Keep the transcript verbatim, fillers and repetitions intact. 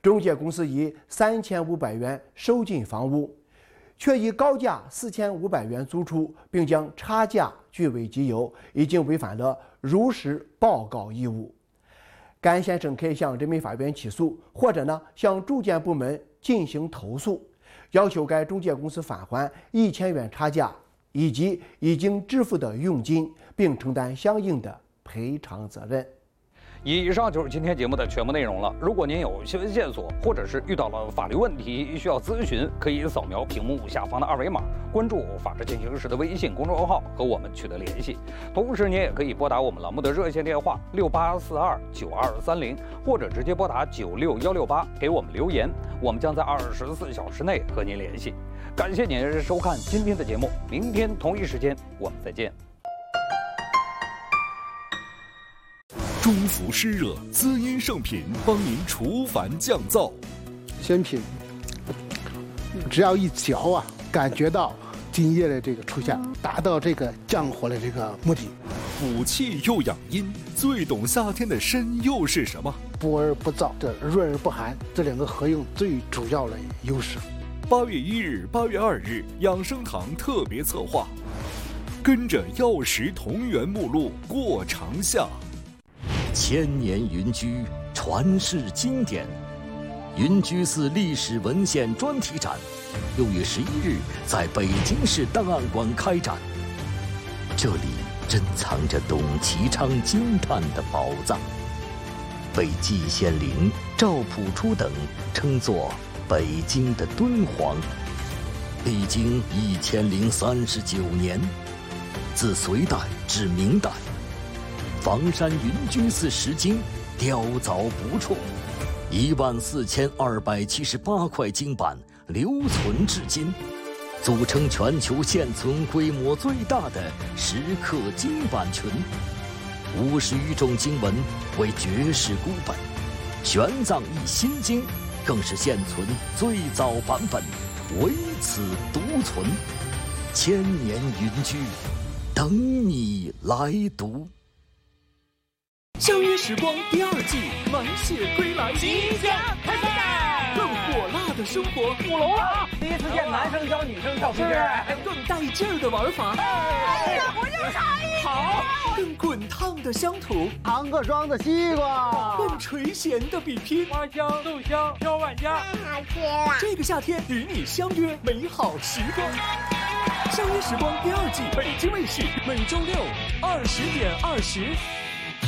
中介公司以三千五百元收进房屋，却以高价四千五百元租出，并将差价据为己有，已经违反了如实报告义务。甘先生可以向人民法院起诉，或者呢向住建部门进行投诉，要求该中介公司返还一千元差价以及已经支付的佣金，并承担相应的赔偿责任。 以上就是今天节目的全部内容了。如果您有新闻线索，或者是遇到了法律问题需要咨询，可以扫描屏幕下方的二维码，关注“法治进行时”的微信公众号和我们取得联系。同时，您也可以拨打我们栏目的热线电话六八四二九二三零，或者直接拨打九六幺六八给我们留言，我们将在二十四小时内和您联系。感谢您收看今天的节目，明天同一时间我们再见。 中孚湿热滋阴圣品，帮您除烦降燥。 鲜品只要一嚼啊，感觉到津液的这个出现，达到这个降火的这个目的。 补气又养阴，最懂夏天的参又是什么？ 补而不燥，这润而不寒，这两个合用最主要的优势。 八月一日、八月二日，养生堂特别策划，跟着药食同源目录过长夏。 千年云居，传世经典。云居寺历史文献专题展，六月十一日在北京市档案馆开展。这里珍藏着董其昌惊叹的宝藏，被季羡林、赵朴初等称作北京的敦煌。历经一千零三十九年，自隋代至明代，房山云居寺石经雕凿不辍，一万四千二百七十八块经版留存至今，组成全球现存规模最大的石刻经版群。五十余种经文为绝世孤本，玄奘译心经更是现存最早版本，唯此独存。千年云居，等你来读。 相约时光第二季满血归来， 即将开赛， 更火辣的生活， 舞龙了！第一次见男生教女生跳皮筋， 更带劲儿的玩法， 哎呀，我就差一好，更滚烫的乡土， 糖和霜的西瓜， 更垂涎的比拼， 花香豆香飘万家， 太好吃了！ 这个夏天与你相约美好时光。相约时光第二季，北京卫视每周六二十点二十。